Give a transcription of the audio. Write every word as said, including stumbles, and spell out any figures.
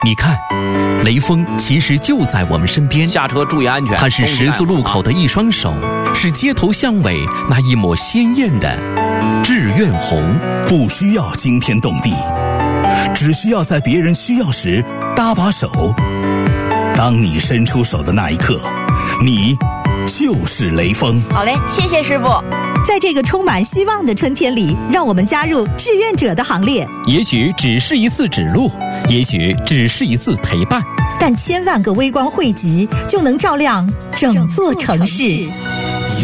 你看，雷锋其实就在我们身边， 下车注意安全。 他是十字路口的一双手，是街头巷尾那一抹鲜艳的志愿红。 不需要惊天动地，只需要在别人需要时搭把手。当你伸出手的那一刻，你就是雷锋。 好嘞，谢谢师傅。 在这个充满希望的春天里，让我们加入志愿者的行列。 也许只是一次指路，也许只是一次陪伴， 但千万个微光汇集，就能照亮整座城市。